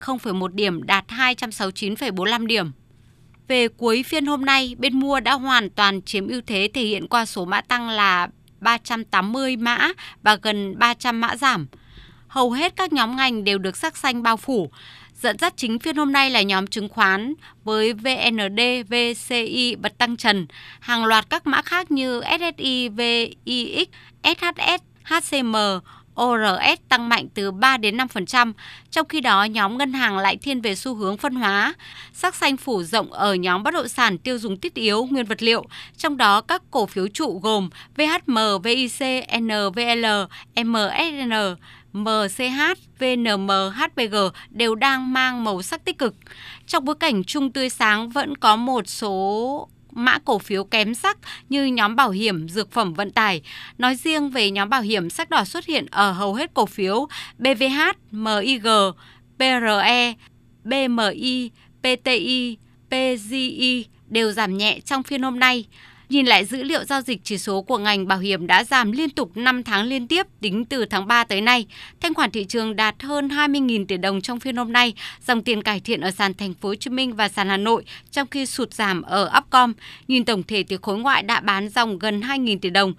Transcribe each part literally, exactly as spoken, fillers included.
không phẩy một điểm, đạt hai trăm sáu mươi chín phẩy bốn mươi lăm điểm. Về cuối phiên hôm nay, bên mua đã hoàn toàn chiếm ưu thế thể hiện qua số mã tăng là ba trăm tám mươi mã và gần ba trăm mã giảm. Hầu hết các nhóm ngành đều được sắc xanh bao phủ. Dẫn dắt chính phiên hôm nay là nhóm chứng khoán với vê en đê, vê xê i bật tăng trần. Hàng loạt các mã khác như ét ét i, vê i ích, ét hát ét, hát xê em, o rờ ét tăng mạnh từ ba đến năm phần trăm. Trong khi đó, nhóm ngân hàng lại thiên về xu hướng phân hóa. Sắc xanh phủ rộng ở nhóm bất động sản tiêu dùng thiết yếu, nguyên vật liệu. Trong đó, các cổ phiếu trụ gồm vê hát em, vê i xê, en vê lờ, em ét en, em xê hát, vê en em, hát pê giê đều đang mang màu sắc tích cực. Trong bối cảnh chung tươi sáng vẫn có một số mã cổ phiếu kém sắc như nhóm bảo hiểm, dược phẩm, vận tải. Nói riêng về nhóm bảo hiểm, sắc đỏ xuất hiện ở hầu hết cổ phiếu bê vê hát, em i giê, pê rờ e, bê em i, pê tê i, pê giê i đều giảm nhẹ trong phiên hôm nay. Nhìn lại dữ liệu giao dịch chỉ số của ngành bảo hiểm đã giảm liên tục năm tháng liên tiếp tính từ tháng ba tới nay. Thanh khoản thị trường đạt hơn hai mươi nghìn tỷ đồng trong phiên hôm nay, dòng tiền cải thiện ở sàn Thành phố Hồ Chí Minh và sàn Hà Nội, trong khi sụt giảm ở Upcom. Nhìn tổng thể thì khối ngoại đã bán dòng gần hai nghìn tỷ đồng.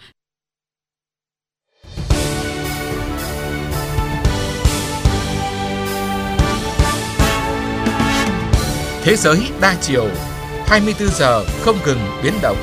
Thế giới đa chiều, hai mươi tư giờ không ngừng biến động.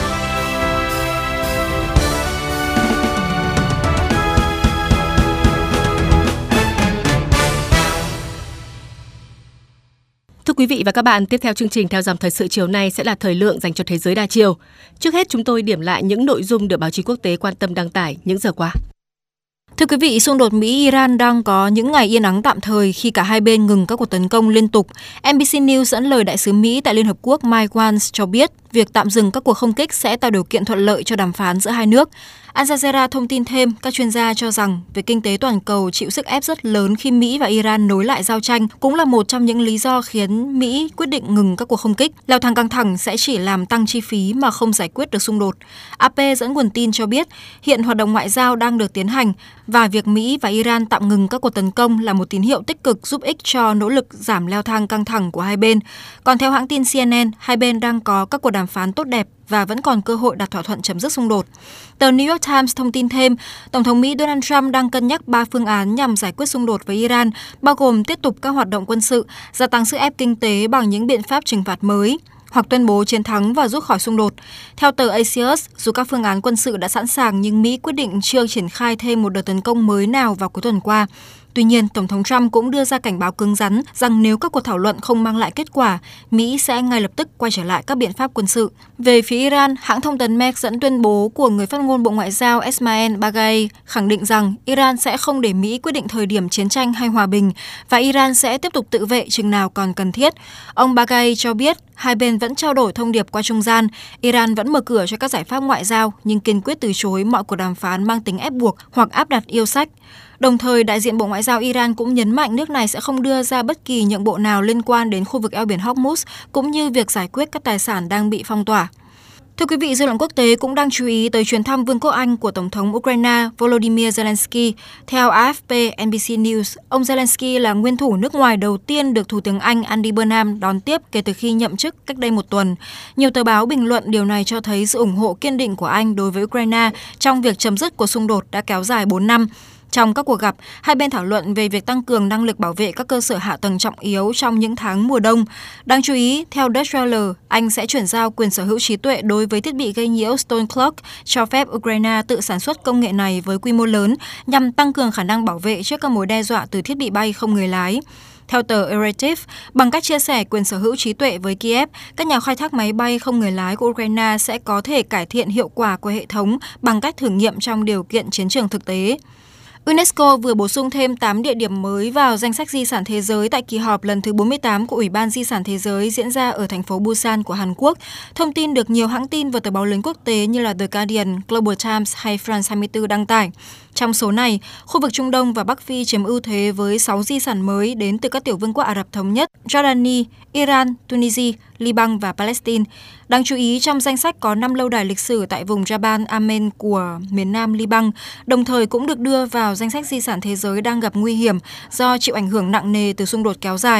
Thưa quý vị và các bạn, tiếp theo chương trình theo dòng thời sự chiều nay sẽ là thời lượng dành cho thế giới đa chiều. Trước hết chúng tôi điểm lại những nội dung được báo chí quốc tế quan tâm đăng tải những giờ qua. Thưa quý vị, xung đột Mỹ-Iran đang có những ngày yên ắng tạm thời khi cả hai bên ngừng các cuộc tấn công liên tục. en bê xê News dẫn lời đại sứ Mỹ tại Liên Hợp Quốc Mike Waltz cho biết việc tạm dừng các cuộc không kích sẽ tạo điều kiện thuận lợi cho đàm phán giữa hai nước. Al Jazeera thông tin thêm, các chuyên gia cho rằng việc kinh tế toàn cầu chịu sức ép rất lớn khi Mỹ và Iran nối lại giao tranh cũng là một trong những lý do khiến Mỹ quyết định ngừng các cuộc không kích. Leo thang căng thẳng sẽ chỉ làm tăng chi phí mà không giải quyết được xung đột. a pê dẫn nguồn tin cho biết hiện hoạt động ngoại giao đang được tiến hành và việc Mỹ và Iran tạm ngừng các cuộc tấn công là một tín hiệu tích cực giúp ích cho nỗ lực giảm leo thang căng thẳng của hai bên. Còn theo hãng tin xê en en, hai bên đang có các cuộc đàm phán tốt đẹp và vẫn còn cơ hội đạt thỏa thuận chấm dứt xung đột. Tờ New York Times thông tin thêm, Tổng thống Mỹ Donald Trump đang cân nhắc ba phương án nhằm giải quyết xung đột với Iran, bao gồm tiếp tục các hoạt động quân sự, gia tăng sức ép kinh tế bằng những biện pháp trừng phạt mới, hoặc tuyên bố chiến thắng và rút khỏi xung đột. Theo tờ Axios, dù các phương án quân sự đã sẵn sàng nhưng Mỹ quyết định chưa triển khai thêm một đợt tấn công mới nào vào cuối tuần qua. Tuy nhiên, Tổng thống Trump cũng đưa ra cảnh báo cứng rắn rằng nếu các cuộc thảo luận không mang lại kết quả, Mỹ sẽ ngay lập tức quay trở lại các biện pháp quân sự. Về phía Iran, hãng thông tấn Mer dẫn tuyên bố của người phát ngôn Bộ Ngoại giao Esmail Baghai khẳng định rằng Iran sẽ không để Mỹ quyết định thời điểm chiến tranh hay hòa bình và Iran sẽ tiếp tục tự vệ chừng nào còn cần thiết. Ông Baghai cho biết hai bên vẫn trao đổi thông điệp qua trung gian, Iran vẫn mở cửa cho các giải pháp ngoại giao nhưng kiên quyết từ chối mọi cuộc đàm phán mang tính ép buộc hoặc áp đặt yêu sách. Đồng thời, đại diện Bộ Ngoại giao Iran cũng nhấn mạnh nước này sẽ không đưa ra bất kỳ nhượng bộ nào liên quan đến khu vực eo biển Hormuz, cũng như việc giải quyết các tài sản đang bị phong tỏa. Thưa quý vị, dư luận quốc tế cũng đang chú ý tới chuyến thăm Vương quốc Anh của Tổng thống Ukraine Volodymyr Zelensky. Theo a ép pê en bê xê News, ông Zelensky là nguyên thủ nước ngoài đầu tiên được Thủ tướng Anh Andy Burnham đón tiếp kể từ khi nhậm chức cách đây một tuần. Nhiều tờ báo bình luận điều này cho thấy sự ủng hộ kiên định của Anh đối với Ukraine trong việc chấm dứt cuộc xung đột đã kéo dài bốn năm. Trong các cuộc gặp, hai bên thảo luận về việc tăng cường năng lực bảo vệ các cơ sở hạ tầng trọng yếu trong những tháng mùa đông. Đáng chú ý, theo Deutsche Welle, Anh sẽ chuyển giao quyền sở hữu trí tuệ đối với thiết bị gây nhiễu Stone Clock, cho phép Ukraine tự sản xuất công nghệ này với quy mô lớn nhằm tăng cường khả năng bảo vệ trước các mối đe dọa từ thiết bị bay không người lái. Theo tờ Eretiv, bằng cách chia sẻ quyền sở hữu trí tuệ với Kiev, các nhà khai thác máy bay không người lái của Ukraine sẽ có thể cải thiện hiệu quả của hệ thống bằng cách thử nghiệm trong điều kiện chiến trường thực tế. UNESCO vừa bổ sung thêm tám địa điểm mới vào danh sách di sản thế giới tại kỳ họp lần thứ bốn mươi tám của Ủy ban Di sản Thế giới diễn ra ở thành phố Busan của Hàn Quốc. Thông tin được nhiều hãng tin và tờ báo lớn quốc tế như là The Guardian, Global Times hay France hai mươi tư đăng tải. Trong số này, khu vực Trung Đông và Bắc Phi chiếm ưu thế với sáu di sản mới đến từ các tiểu vương quốc Ả Rập Thống Nhất, Jordani, Iran, Tunisia, Liban và Palestine. Đáng chú ý, trong danh sách có năm lâu đài lịch sử tại vùng Jabal Amen của miền nam Liban, đồng thời cũng được đưa vào danh sách di sản thế giới đang gặp nguy hiểm do chịu ảnh hưởng nặng nề từ xung đột kéo dài.